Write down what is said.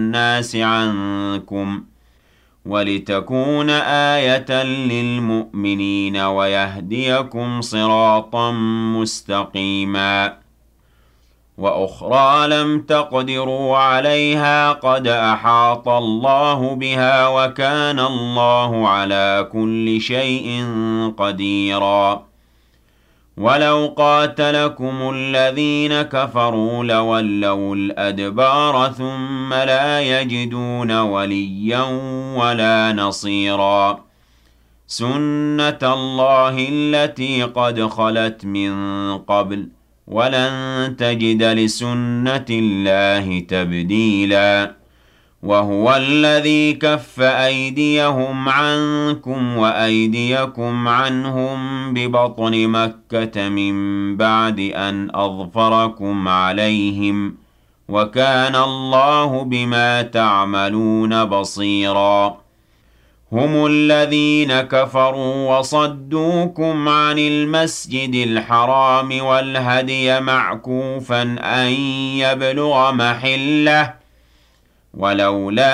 الناس عنكم ولتكون آية للمؤمنين ويهديكم صراطا مستقيما وأخرى لم تقدروا عليها قد أحاط الله بها وكان الله على كل شيء قديرا ولو قاتلكم الذين كفروا لولوا الأدبار ثم لا يجدون وليا ولا نصيرا سنة الله التي قد خلت من قبل ولن تجد لسنة الله تبديلا وهو الذي كف أيديهم عنكم وأيديكم عنهم ببطن مكة من بعد أن أظفركم عليهم وكان الله بما تعملون بصيرا هم الذين كفروا وصدوكم عن المسجد الحرام والهدي معكوفا أن يبلغ محله ولولا